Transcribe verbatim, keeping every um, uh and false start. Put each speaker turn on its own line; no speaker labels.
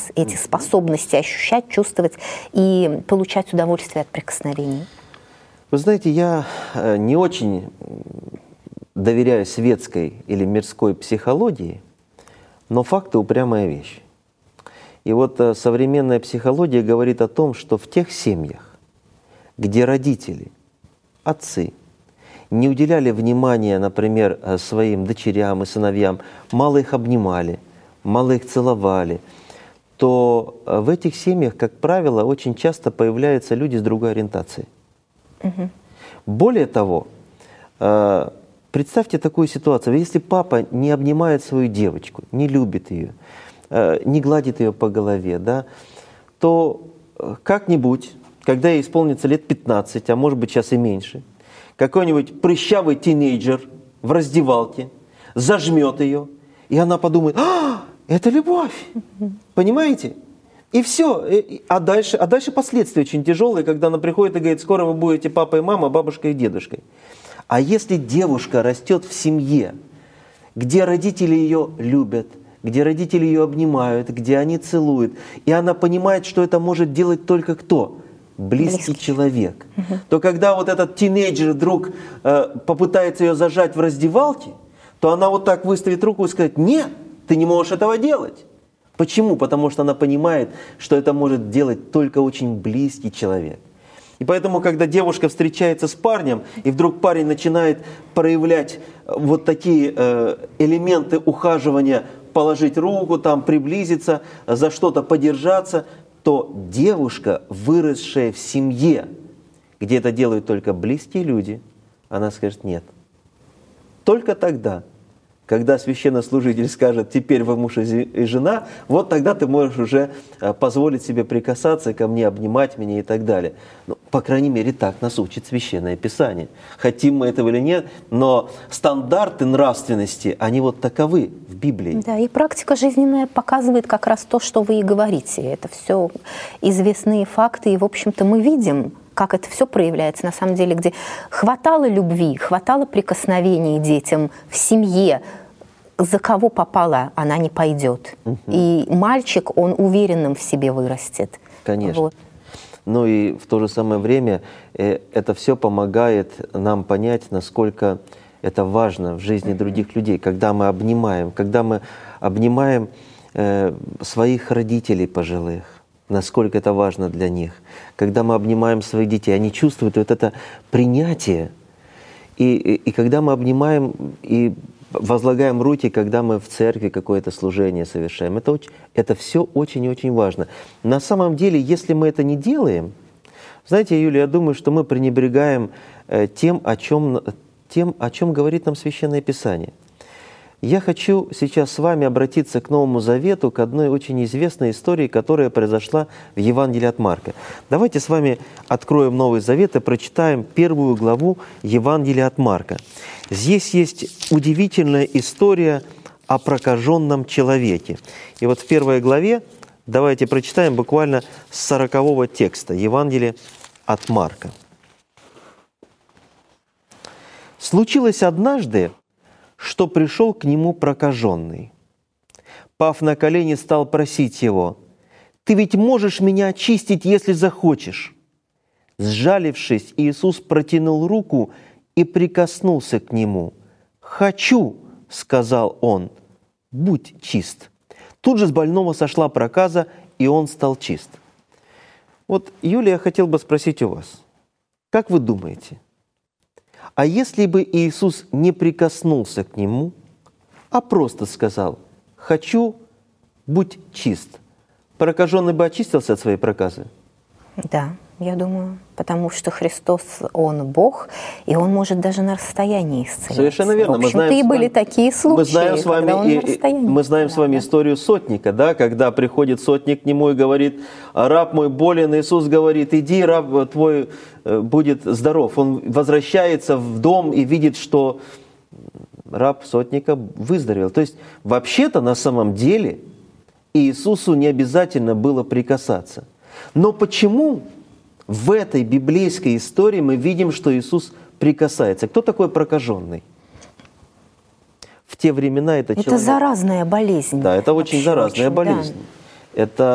нас эти способности ощущать, чувствовать и получать удовольствие от прикосновений?
Вы знаете, я не очень доверяю светской или мирской психологии, но факты — упрямая вещь. И вот современная психология говорит о том, что в тех семьях, где родители, отцы, не уделяли внимания, например, своим дочерям и сыновьям, мало их обнимали, мало их целовали, то в этих семьях, как правило, очень часто появляются люди с другой ориентацией. Угу. Более того, представьте такую ситуацию: если папа не обнимает свою девочку, не любит ее, не гладит ее по голове, да, то как-нибудь, когда ей исполнится лет пятнадцать, а может быть сейчас и меньше, какой-нибудь прыщавый тинейджер в раздевалке зажмет ее, и она подумает: а, это любовь, понимаете? И все. А дальше, а дальше последствия очень тяжелые, когда она приходит и говорит: скоро вы будете папой и мамой, бабушкой и дедушкой. А если девушка растет в семье, где родители ее любят, где родители ее обнимают, где они целуют, и она понимает, что это может делать только кто? Близкий, Близкий человек. Угу. То когда вот этот тинейджер вдруг э, попытается ее зажать в раздевалке, то она вот так выставит руку и скажет: нет, ты не можешь этого делать. Почему? Потому что она понимает, что это может делать только очень близкий человек. И поэтому, когда девушка встречается с парнем, и вдруг парень начинает проявлять вот такие э, элементы ухаживания, положить руку, там, приблизиться, за что-то подержаться, то девушка, выросшая в семье, где это делают только близкие люди, она скажет: нет. Только тогда, когда священнослужитель скажет: теперь вы муж и жена, вот тогда ты можешь уже позволить себе прикасаться ко мне, обнимать меня и так далее. Ну, по крайней мере, так нас учит Священное Писание. Хотим мы этого или нет, но стандарты нравственности, они вот таковы в Библии.
Да, и практика жизненная показывает как раз то, что вы и говорите. Это все известные факты, и, в общем-то, мы видим, как это все проявляется на самом деле, где хватало любви, хватало прикосновений детям в семье, за кого попала, она не пойдет. Угу. И мальчик, он уверенным в себе вырастет.
Конечно.
Вот.
Ну и в то же самое время э, это все помогает нам понять, насколько это важно в жизни угу. других людей, когда мы обнимаем, когда мы обнимаем э, своих родителей пожилых, насколько это важно для них. Когда мы обнимаем своих детей, они чувствуют вот это принятие. И, и, и когда мы обнимаем и возлагаем руки, когда мы в церкви какое-то служение совершаем, это, очень, это все очень-очень важно. На самом деле, если мы это не делаем, знаете, Юлия, я думаю, что мы пренебрегаем э, тем, о чем, тем, о чем говорит нам Священное Писание. Я хочу сейчас с вами обратиться к Новому Завету, к одной очень известной истории, которая произошла в Евангелии от Марка. Давайте с вами откроем Новый Завет и прочитаем первую главу Евангелия от Марка. Здесь есть удивительная история о прокаженном человеке. И вот в первой главе давайте прочитаем буквально с сорокового текста Евангелия от Марка. «Случилось однажды, что пришел к нему прокаженный. Пав на колени, стал просить его: «Ты ведь можешь меня очистить, если захочешь». Сжалившись, Иисус протянул руку и прикоснулся к нему. «Хочу», — сказал он, — «будь чист». Тут же с больного сошла проказа, и он стал чист. Вот, Юлия, я хотел бы спросить у вас, как вы думаете, а если бы Иисус не прикоснулся к нему, а просто сказал: «Хочу, будь чист», прокаженный бы очистился от своей проказы?
Да, я думаю, потому что Христос, Он Бог, и Он может даже на расстоянии исцелять.
Совершенно верно.
В общем-то, и были такие случаи,
мы знаем с вами,
когда Он
и,
на расстоянии.
Мы знаем
да,
с вами
да.
историю сотника, да, когда приходит сотник к нему и говорит: «Раб мой болен», Иисус говорит: «Иди, раб твой будет здоров». Он возвращается в дом и видит, что раб сотника выздоровел. То есть, вообще-то, на самом деле, Иисусу не обязательно было прикасаться. Но почему в этой библейской истории мы видим, что Иисус прикасается? Кто такой прокаженный? В те времена это,
это
человек...
заразная болезнь.
Да, это очень
вообще,
заразная
очень,
болезнь.
Да.
Это